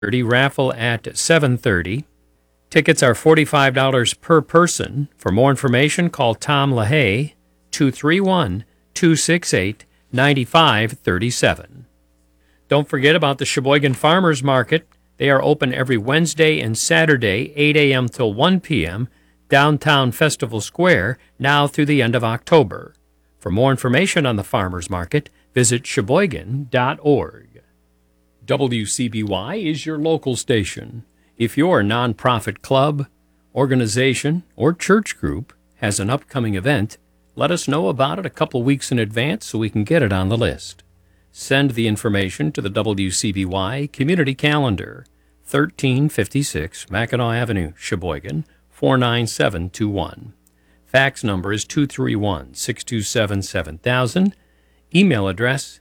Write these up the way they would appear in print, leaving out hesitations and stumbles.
raffle at 7:30. Tickets are $45 per person. For more information, call Tom LaHaye, 231-268-9537. Don't forget about the Sheboygan Farmers Market. They are open every Wednesday and Saturday, 8 a.m. till 1 p.m., downtown Festival Square, now through the end of October. For more information on the Farmers Market, visit sheboygan.org. WCBY is your local station. If your nonprofit club, organization, or church group has an upcoming event, let us know about it a couple weeks in advance so we can get it on the list. Send the information to the WCBY Community Calendar, 1356 Mackinac Avenue, Sheboygan, 49721. Fax number is 231-627-7000. Email address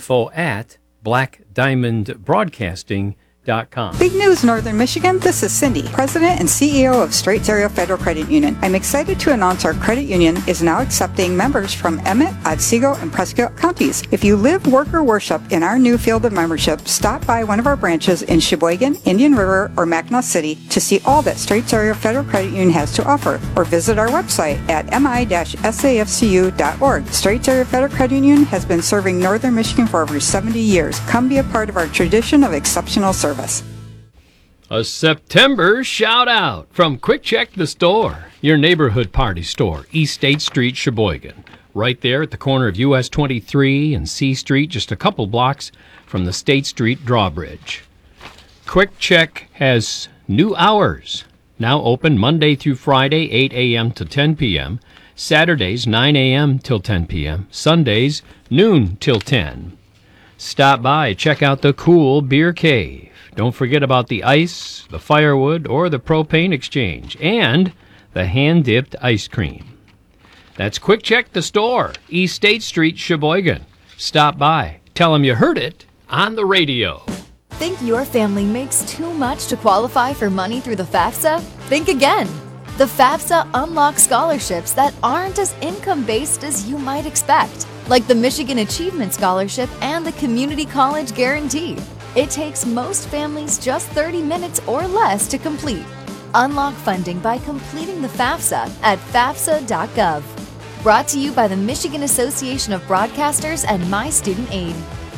info@blackdiamondbroadcasting.com. Big news, Northern Michigan. This is Cindy, President and CEO of Straits Area Federal Credit Union. I'm excited to announce our credit union is now accepting members from Emmett, Otsego, and Prescott counties. If you live, work, or worship in our new field of membership, stop by one of our branches in Sheboygan, Indian River, or Mackinac City to see all that Straits Area Federal Credit Union has to offer, or visit our website at mi-safcu.org. Straits Area Federal Credit Union has been serving Northern Michigan for over 70 years. Come be a part of our tradition of exceptional service. A September shout-out from Quick Check the Store, your neighborhood party store, East State Street, Sheboygan. Right there at the corner of US 23 and C Street, just a couple blocks from the State Street drawbridge. Quick Check has new hours, now open Monday through Friday, 8 a.m. to 10 p.m., Saturdays, 9 a.m. till 10 p.m., Sundays, noon till 10. Stop by, check out the cool beer cave. Don't forget about the ice, the firewood, or the propane exchange, and the hand-dipped ice cream. That's Quick Check the Store, East State Street, Sheboygan. Stop by. Tell them you heard it on the radio. Think your family makes too much to qualify for money through the FAFSA? Think again. The FAFSA unlocks scholarships that aren't as income-based as you might expect, like the Michigan Achievement Scholarship and the Community College Guarantee. It takes most families just 30 minutes or less to complete. Unlock funding by completing the FAFSA at fafsa.gov. Brought to you by the Michigan Association of Broadcasters and My Student Aid.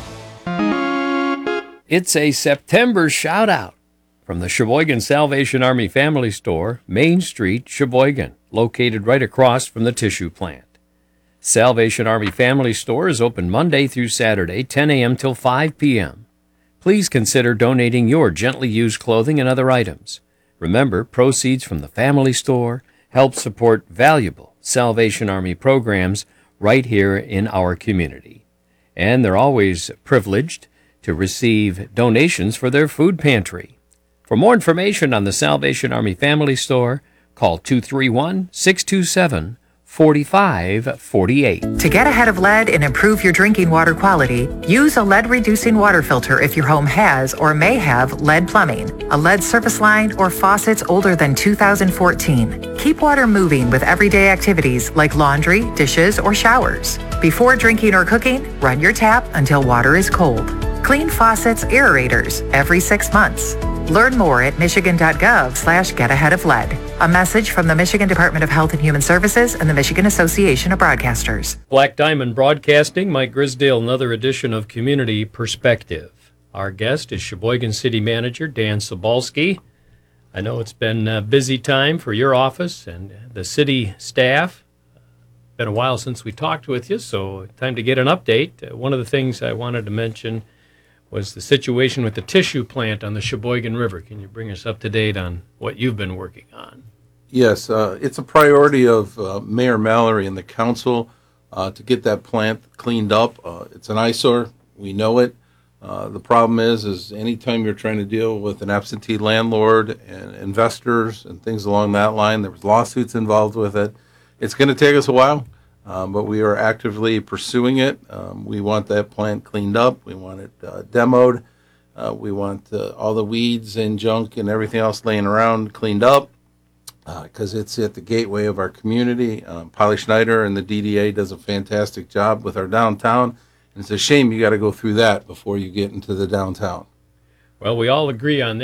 It's a September shout-out from the Sheboygan Salvation Army Family Store, Main Street, Sheboygan, located right across from the tissue plant. Salvation Army Family Store is open Monday through Saturday, 10 a.m. till 5 p.m. Please consider donating your gently used clothing and other items. Remember, proceeds from the family store help support valuable Salvation Army programs right here in our community. And they're always privileged to receive donations for their food pantry. For more information on the Salvation Army Family Store, call 231-627-4548. To get ahead of lead and improve your drinking water quality, use a lead-reducing water filter if your home has or may have lead plumbing, a lead service line, or faucets older than 2014. Keep water moving with everyday activities like laundry, dishes, or showers. Before drinking or cooking, run your tap until water is cold. Clean faucets, aerators every 6 months. Learn more at michigan.gov/getaheadoflead. A message from the Michigan Department of Health and Human Services and the Michigan Association of Broadcasters. Black Diamond Broadcasting, Mike Grisdale, another edition of Community Perspective. Our guest is Sheboygan City Manager Dan Sobalski. I know it's been a busy time for your office and the city staff. Been a while since we talked with you, so time to get an update. One of the things I wanted to mention was the situation with the tissue plant on the Sheboygan River. Can you bring us up to date on what you've been working on? Yes, it's a priority of Mayor Mallory and the council to get that plant cleaned up. It's an eyesore. We know it. The problem is anytime you're trying to deal with an absentee landlord and investors and things along that line, there was lawsuits involved with it. It's going to take us a while. But we are actively pursuing it. We want that plant cleaned up. We want it demoed. We want all the weeds and junk and everything else laying around cleaned up because it's at the gateway of our community. Polly Schneider and the DDA does a fantastic job with our downtown. And it's a shame you got to go through that before you get into the downtown. Well, we all agree on